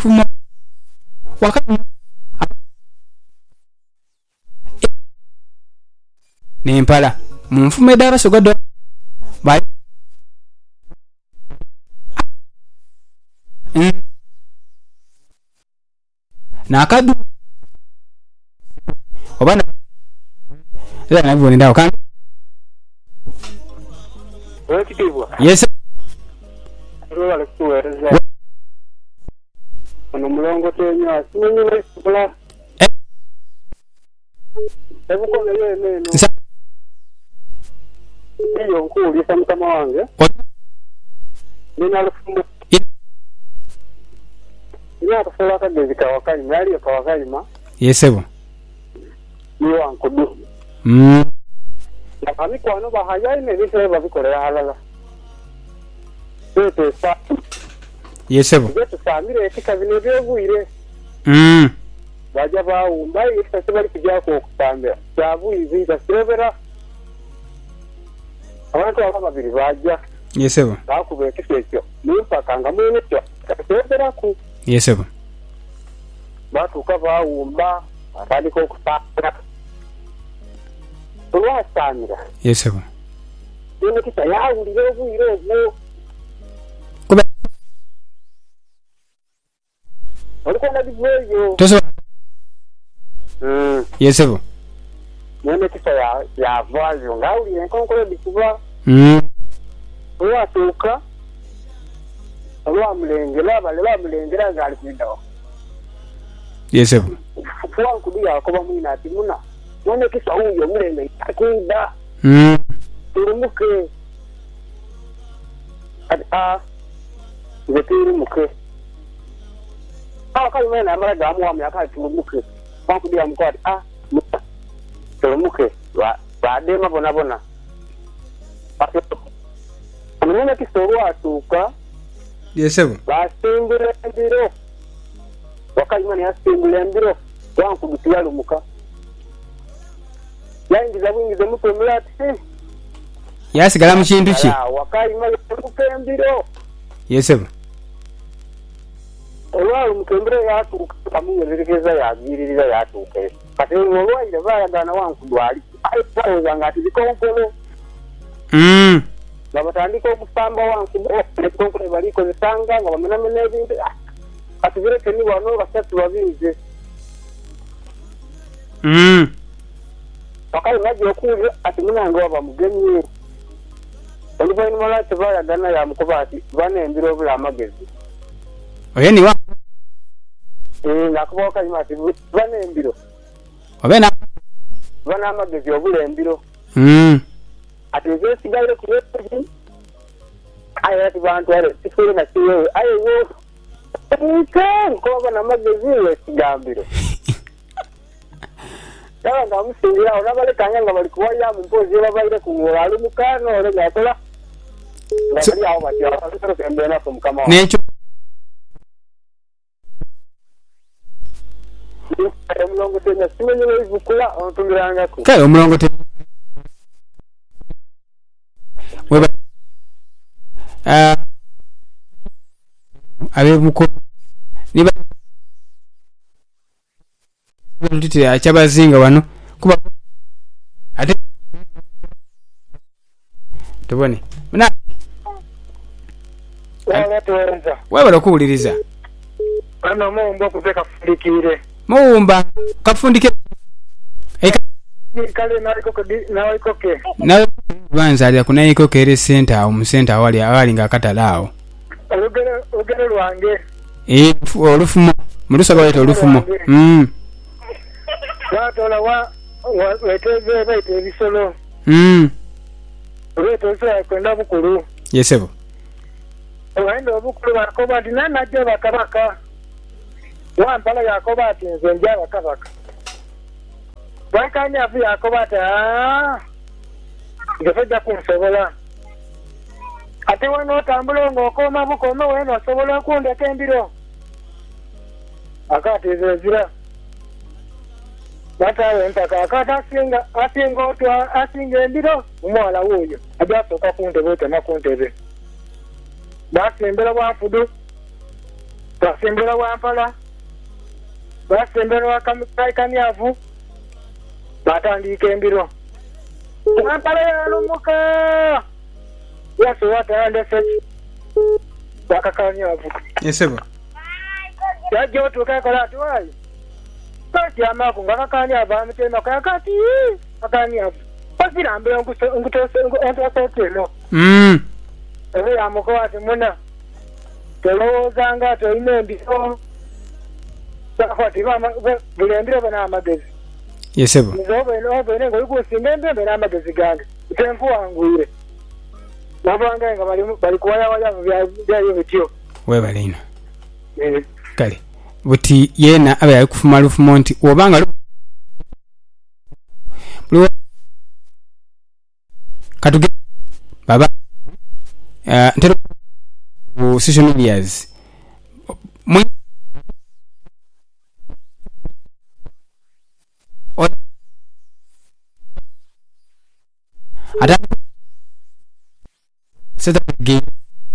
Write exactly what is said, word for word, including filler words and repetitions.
olufumo wakati nempala mu nfumo eddaala sogodo ba nakadu obana ila nabone ndawo kan yes rola kuweza ono mulongo tenya sinyine bula eh ebuko leye neno iyo nkuli samtama wange nina lufumo ina kufola kadezi kawakali mali kawakali ma yesebo niyo ankudu mm na kami kwano bahaya ine bise babikorera halala tete sa yesebo tete samire etika binebyo buire mm baja baumba ifase bali kujya ko kutambira cyavu iziga severa abantu ababiri baja yesebo bakubeka ekyo nimpaka nga mwene cyo severa ku yesebo batuka baumba atali ko kutambira tulwa samira yesebo ine kita yawulire buire obwo kuba oliko na bivoyo toso mm yesebo nene kita ya ya vayo ngawulire nkonkole bikuba mm tulwa tuka tulwa mulengera bale ba mulengera ngali kwindawo yesebo kwa kudia ko bamwina ati muna none kisa huyo mulenge akida mm turumuke ati a ngetirimuke aka yimena amara damu wa myaka turumuke kwa kudia mkwadi a turumuke wa bade mabona bona none kisa ruwa tuka yesebo basimbire ndiro wakayimana yasimbire ndiro wankubitira lumuka yangiza bwingize mutwe mulati yasigala mu kintu ki wakayimana mukembiro yesebo olwa mukembiro yatuka kamuyerekeza yagirira yatuka kati olwa ile bayagana wankudwali ayo zanga ati bikonkolo mm babatandika okufamba wankudwali bikonkolo baliko zisanga nga bamenamene ebintu ati bireke ni wano basatu babinze mm wakati ngaje okuje ati munango baba mugemye oluvanyuma malati bayagana ya mukubati banembira obula amagezi oyeni wa eh nakuboka imati banembiro obena bana amagezi obula embiro mm ati nze sigale kuyeji aya ati bantu ale sifure na siyo ayo wo Ike, kwa na magezi we sigambiro. Dawa nga musingira olabale kanya nga bali kuwaya mu mpozi babaire ku ngolalu mukano ole gakola. Ngabali awo bati abasoro kembena ku mukama. Necho. Omulongo tenya simenye ibukula ontumiranga ku. Kale omulongo te. Weba. Ah abe muko niba nditira achabazinga wano kuba ate tubone mna wala tuwenza wewe lokuuliriza ana mombo kuteka fundikire muumba kafundike eka kale naliko kodi naliko ke na banza ali kuna iko kere center au center awali awali ngakatalao olugere olugere lwange eh olufumo mulusa baita olufumo mm watola wa weteze baita bisolo mm weteze kwenda bukulu yesebo wendo bukulu bakoba dinana je bakabaka wampala yakoba ati nze nja bakabaka wakanya afi yakoba ta ngefeja kunsobola ate wano tambula ngokoma bukoma weno sobola kundeka embiro akati zezira batawe mpaka akata singa asinga otwa asinga embiro umwala wuyo ajasoka kunte bote makuntebe basi embera bwafudu basembera Wampala basembera Wakamyavu batandika embiro Wampala yalumuka yasowa andese bakakanyavu yesebo yaje otuka kola atwaye kati amaku ngakakanyavu amutema kakati akanyavu pasirambe ngutose ngutose mm ewe yamukwate muna telowooza nga tolina embiro bakwati bulembiro bana amagezi yesebo nzobeene nga olikusinga embembe n'amagezi gange tenfuwangwire nabanga nga bali kuwayawaya byayo bityo webalino kale buti yena abe ali kufuma lufumo nti obanga katuge baba uh, ntero ku social medias mu ada seta game